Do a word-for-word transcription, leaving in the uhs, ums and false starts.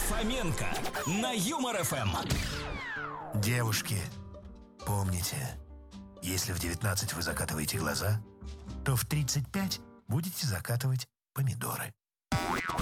Фоменко на Юмор ФМ. Девушки, помните, если в девятнадцать вы закатываете глаза, то в тридцать пять будете закатывать помидоры.